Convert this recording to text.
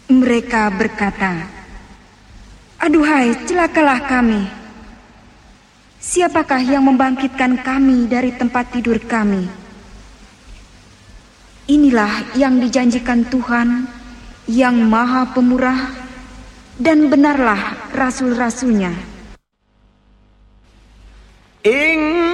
Mereka berkata, "Aduhai, celakalah kami. Siapakah yang membangkitkan kami dari tempat tidur kami?" Inilah yang dijanjikan Tuhan yang Maha Pemurah, dan benarlah rasul-rasulnya.